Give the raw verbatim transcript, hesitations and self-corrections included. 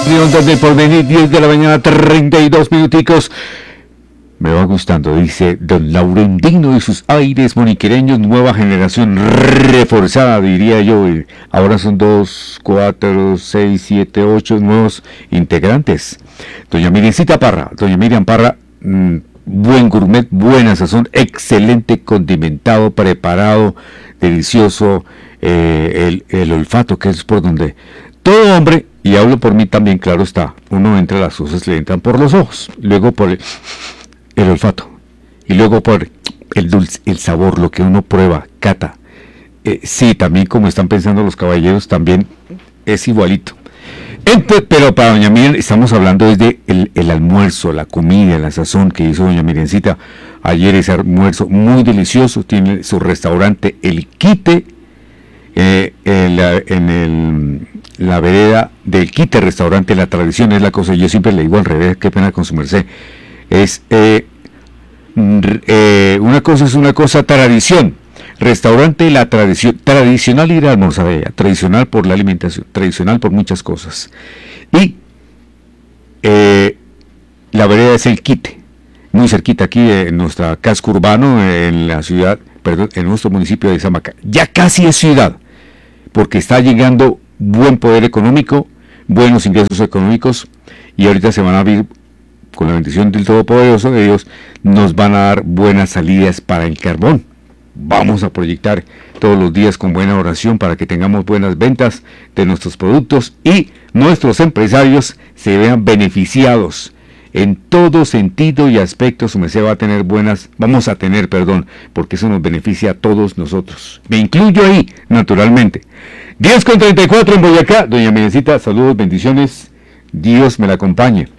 de Ondas del Porvenir, diez de la mañana, treinta y dos minuticos. Me va gustando, dice don Laurentino y sus aires moniquereños, nueva generación reforzada, diría yo. Ahora son dos, cuatro, seis, siete, ocho nuevos integrantes. Doña Miriamcita Parra, doña Miriam Parra, mmm, buen gourmet, buena sazón, excelente condimentado, preparado, delicioso, eh, el, el olfato, que es por donde todo hombre, y hablo por mí también, claro está, uno entra, las cosas le entran por los ojos, luego por el, el olfato, y luego por el dulce, el sabor, lo que uno prueba, cata. Eh, sí, también como están pensando los caballeros, también es igualito. Entonces, pero para doña Miriam estamos hablando desde el, el almuerzo, la comida, la sazón que hizo doña Miriamcita ayer, ese almuerzo muy delicioso. Tiene su restaurante El Quite, eh, en, la, en el, la vereda del Quite Restaurante. La tradición es la cosa, yo siempre le digo al revés, qué pena con su merced, es eh, eh, una cosa es una cosa, tradición. Restaurante La Tradición, tradicional ir a almorzar allá, tradicional por la alimentación, tradicional por muchas cosas. Y eh, la vereda es El Quite, muy cerquita aquí en nuestra casco urbano, en la ciudad, perdón, en nuestro municipio de Zamaca. Ya casi es ciudad, porque está llegando buen poder económico, buenos ingresos económicos, y ahorita se van a abrir, con la bendición del Todopoderoso de Dios, nos van a dar buenas salidas para el carbón. Vamos a proyectar todos los días con buena oración para que tengamos buenas ventas de nuestros productos y nuestros empresarios se vean beneficiados en todo sentido y aspecto. Su merced va a tener buenas, vamos a tener, perdón, porque eso nos beneficia a todos nosotros. Me incluyo ahí, naturalmente. diez con treinta y cuatro en Boyacá. Doña Miriamcita, saludos, bendiciones. Dios me la acompañe.